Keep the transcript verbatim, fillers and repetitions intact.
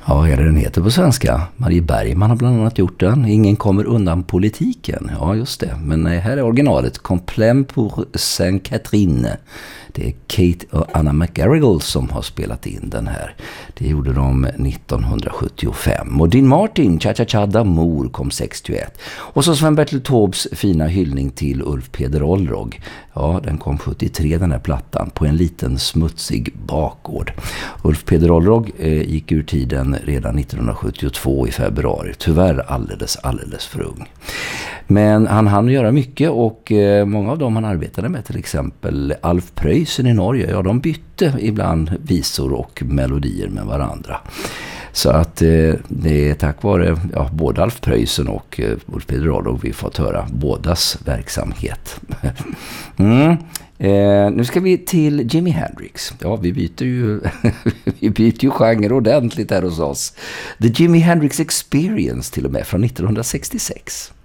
Ja, vad är det den heter på svenska? Marie Bergman har bland annat gjort den. Ingen kommer undan politiken. Ja, just det. Men nej, här är originalet. Complem pour Sainte-Catherine. Det är Kate och Anna McGarrigle som har spelat in den här. Det gjorde de nittonhundrasjuttiofem. Och Dean Martin, Cha Cha Cha d'Amour, kom sextioett. Och så Sven-Bertil Taubes fina hyllning till Ulf Peder Olrog. Ja, den kom sjuttiotre, den här plattan, på en liten smutsig bakgård. Ulf Peder Olrog eh, gick ur tiden redan nittonhundrasjuttiotvå i februari. Tyvärr alldeles, alldeles för ung. Men han hann göra mycket, och eh, många av dem han arbetade med, till exempel Alf Preussen i Norge, ja, de bytte ibland visor och melodier med varandra. Så att eh, det är tack vare ja, både Alf Preussen och eh, Ulf Peder Olrog vi fått höra bådas verksamhet. mm. eh, nu ska vi till Jimi Hendrix. Ja, vi byter ju vi byter ju genre ordentligt här hos oss. The Jimi Hendrix Experience till och med från nittonhundrasextiosex.